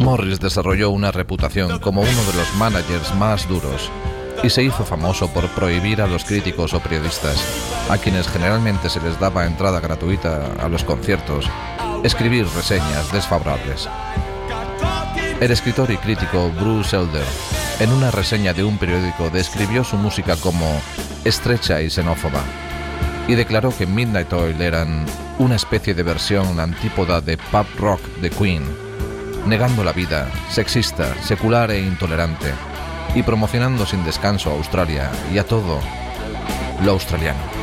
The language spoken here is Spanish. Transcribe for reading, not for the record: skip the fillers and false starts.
Morris desarrolló una reputación como uno de los managers más duros y se hizo famoso por prohibir a los críticos o periodistas, a quienes generalmente se les daba entrada gratuita a los conciertos, escribir reseñas desfavorables. El escritor y crítico Bruce Elder, en una reseña de un periódico, describió su música como estrecha y xenófoba, y declaró que Midnight Oil eran una especie de versión antípoda de pop rock de Queen, negando la vida, sexista, secular e intolerante, y promocionando sin descanso a Australia y a todo lo australiano.